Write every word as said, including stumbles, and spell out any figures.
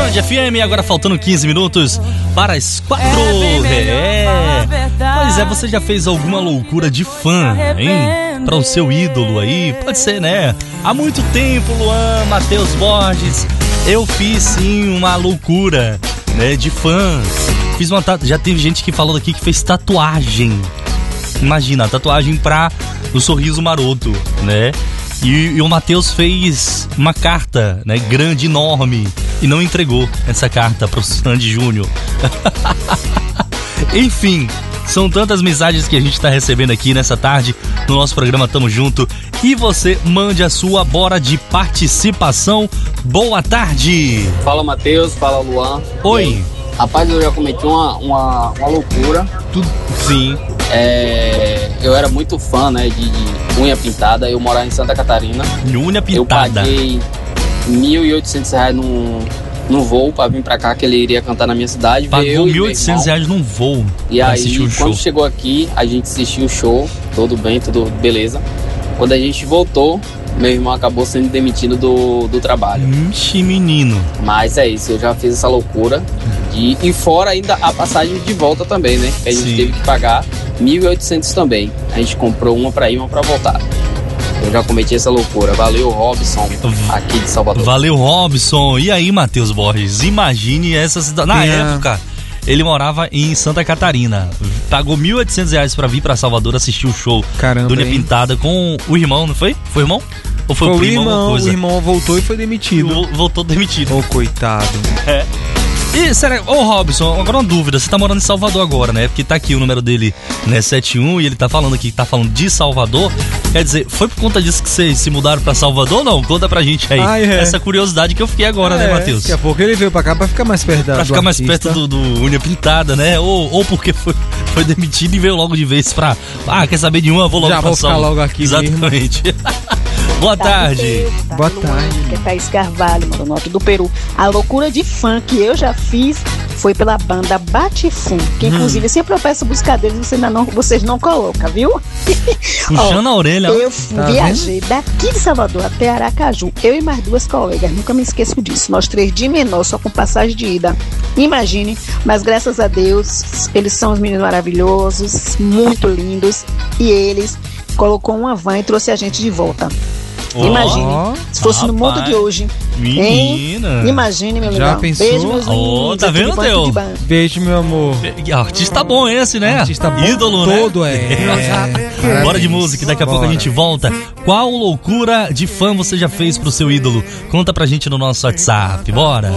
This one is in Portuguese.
Band F M, agora faltando quinze minutos para as quatro. É, pois é, você já fez alguma loucura de fã, hein? Para o seu ídolo aí, pode ser, né? Há muito tempo, Luan, Matheus Borges, eu fiz sim uma loucura, né, de fãs. Fiz uma tatu... Já teve gente que falou aqui que fez tatuagem. Imagina, tatuagem pra o sorriso maroto, né? E, e o Matheus fez uma carta, né, grande, enorme, e não entregou essa carta pro Sandy Júnior. Enfim, são tantas mensagens que a gente tá recebendo aqui nessa tarde no nosso programa Tamo Junto. E você mande a sua bora de participação. Boa tarde. Fala, Matheus. Fala, Luan. Oi. Rapaz, eu já cometi uma, uma, uma loucura. Tudo. Sim. É, eu era muito fã, né, de, de unha pintada. Eu morava em Santa Catarina. Unha pintada. Eu paguei mil e oitocentos reais num, num voo pra vir pra cá, que ele iria cantar na minha cidade. Pagou mil e oitocentos reais num voo. E aí, quando chegou aqui, a gente assistiu o show. Tudo bem, tudo beleza. Quando a gente voltou, meu irmão acabou sendo demitido do, do trabalho. Ixi, menino. Mas é isso, eu já fiz essa loucura. De, e fora ainda a passagem de volta também, né? Que a gente Sim. teve que pagar mil e oitocentos também. A gente comprou uma pra ir e uma pra voltar. Eu já cometi essa loucura. Valeu, Robson, aqui de Salvador. Valeu, Robson. E aí, Matheus Borges? Imagine essa cidade. Na é. época, ele morava em Santa Catarina. Pagou mil e oitocentos reais pra vir pra Salvador assistir o show Caramba, do Unha Pintada com o irmão, não foi? Foi o irmão? Ou foi, foi o primo? Irmão, o irmão voltou e foi demitido. Voltou demitido. Ô, oh, coitado. É. E, sério, ô Robson, agora uma dúvida, você tá morando em Salvador agora, né? Porque tá aqui o número dele, né, setenta e um, e ele tá falando aqui, tá falando de Salvador. Quer dizer, foi por conta disso que vocês se mudaram pra Salvador ou não? Conta pra gente aí, ah, é. essa curiosidade que eu fiquei agora, é, né, Matheus? Daqui a pouco ele veio pra cá pra ficar mais perto da Pra ficar do mais perto do, do Unha Pintada, né? Ou, ou porque foi, foi demitido e veio logo de vez pra... Ah, quer saber de uma? Vou logo Já pra vou ficar logo aqui. Exatamente. Boa tarde. Tá Boa tarde. Que é Thaís Carvalho, mano, norte do Peru. A loucura de fã que eu já fiz foi pela banda Batifum, que inclusive hum. sempre eu peço buscar deles, você ainda não, vocês não colocam, viu? Puxando a orelha. Eu tá viajei vendo? daqui de Salvador até Aracaju, eu e mais duas colegas, nunca me esqueço disso, nós três de menor, só com passagem de ida. Imagine, mas graças a Deus, eles são os meninos maravilhosos, muito lindos, e eles colocou uma van e trouxe a gente de volta. Oh, Imagine, se fosse rapaz. no mundo de hoje. Menina. Hein? Imagine, meu Já legal. pensou? Beijo, meus lindos. Oh, tá vendo, Teu? Beijo, meu amor. Be- artista bom esse, né? Artista bom. Ídolo, todo, né? é. é. Bora de música, daqui a Bora. pouco a gente volta. Qual loucura de fã você já fez pro seu ídolo? Conta pra gente no nosso WhatsApp, bora.